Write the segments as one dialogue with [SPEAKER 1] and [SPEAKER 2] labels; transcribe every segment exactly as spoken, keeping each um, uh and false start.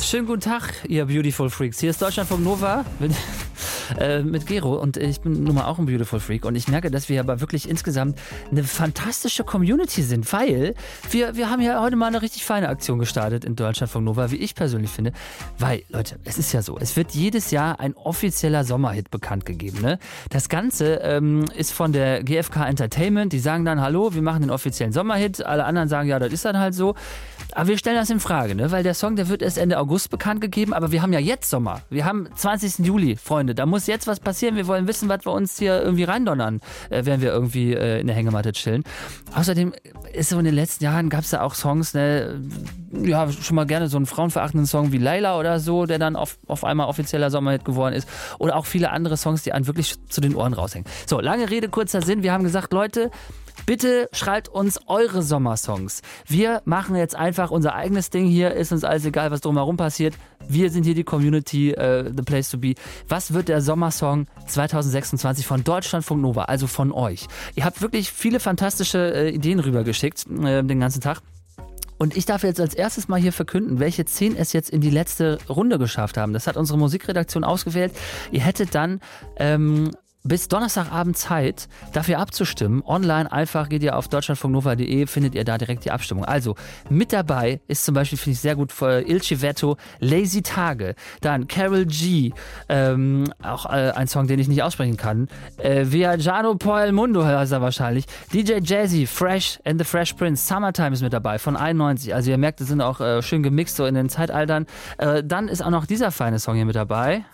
[SPEAKER 1] Schönen guten Tag, ihr Beautiful Freaks. Hier ist Deutschlandfunk Nova mit, äh, mit Gero und ich bin nun mal auch ein Beautiful Freak und ich merke, dass wir aber wirklich insgesamt eine fantastische Community sind, weil wir, wir haben ja heute mal eine richtig feine Aktion gestartet in Deutschlandfunk Nova, wie ich persönlich finde, weil, Leute, es ist ja so, es wird jedes Jahr ein offizieller Sommerhit bekannt gegeben. Ne? Das Ganze ähm, ist von der G F K Entertainment, die sagen dann, hallo, wir machen den offiziellen Sommerhit, alle anderen sagen, ja, das ist dann halt so. Aber wir stellen das in Frage, ne? Weil der Song, der wird erst Ende August bekannt gegeben, aber wir haben ja jetzt Sommer. Wir haben zwanzigsten Juli, Freunde. Da muss jetzt was passieren. Wir wollen wissen, was wir uns hier irgendwie reindonnern, äh, während wir irgendwie äh, in der Hängematte chillen. Außerdem ist so in den letzten Jahren gab es da auch Songs, ne? Ja, schon mal gerne so einen frauenverachtenden Song wie Laila oder so, der dann auf, auf einmal offizieller Sommerhit geworden ist. Oder auch viele andere Songs, die einen wirklich zu den Ohren raushängen. So, lange Rede, kurzer Sinn. Wir haben gesagt, Leute, bitte schreibt uns eure Sommersongs. Wir machen jetzt einfach unser eigenes Ding hier. Ist uns alles egal, was drumherum passiert. Wir sind hier die Community, uh, the place to be. Was wird der Sommersong zwanzig sechsundzwanzig von Deutschlandfunk Nova, also von euch? Ihr habt wirklich viele fantastische äh, Ideen rübergeschickt äh, den ganzen Tag. Und ich darf jetzt als erstes mal hier verkünden, welche zehn es jetzt in die letzte Runde geschafft haben. Das hat unsere Musikredaktion ausgewählt. Ihr hättet dann ähm, bis Donnerstagabend Zeit, dafür abzustimmen. Online einfach geht ihr auf deutschlandfunknova punkt de, findet ihr da direkt die Abstimmung. Also mit dabei ist zum Beispiel, finde ich sehr gut, Il Civetto, Lazy Tage. Dann Carol G, ähm, auch äh, ein Song, den ich nicht aussprechen kann. Äh, Viaggiano por el Mundo heißt er wahrscheinlich. D J Jazzy, Fresh and the Fresh Prince, Summertime ist mit dabei von einundneunzig. Also ihr merkt, es sind auch äh, schön gemixt so in den Zeitaltern. Äh, dann ist auch noch dieser feine Song hier mit dabei.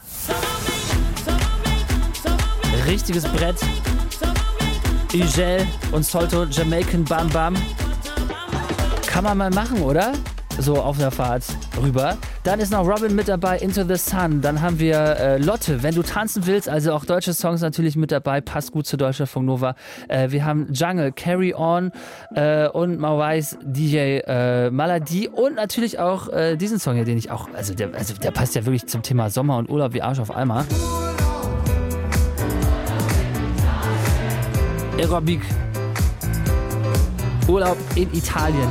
[SPEAKER 1] Richtiges Brett. Ugel und Solto, Jamaican Bam Bam. Kann man mal machen, oder? So auf der Fahrt rüber. Dann ist noch Robin mit dabei, Into the Sun. Dann haben wir äh, Lotte, Wenn du tanzen willst. Also auch deutsche Songs natürlich mit dabei. Passt gut zu Deutschlandfunk Nova. Äh, wir haben Jungle, Carry On äh, und Mawais, D J äh, Maladi. Und natürlich auch äh, diesen Song hier, den ich auch... Also der, also der passt ja wirklich zum Thema Sommer und Urlaub wie Arsch auf Eimer. Aerobic. Urlaub in Italien.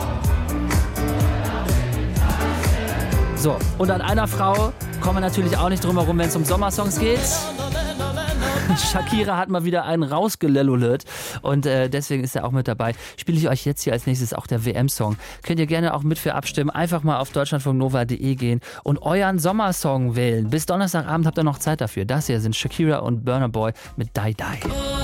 [SPEAKER 1] So, und an einer Frau kommen wir natürlich auch nicht drum herum, wenn es um Sommersongs geht. Shakira hat mal wieder einen rausgelellulet und äh, deswegen ist er auch mit dabei. Spiele ich euch jetzt hier als nächstes auch der W M-Song. Könnt ihr gerne auch mit für abstimmen. Einfach mal auf deutschlandfunknova punkt de gehen und euren Sommersong wählen. Bis Donnerstagabend habt ihr noch Zeit dafür. Das hier sind Shakira und Burna Boy mit Die Die.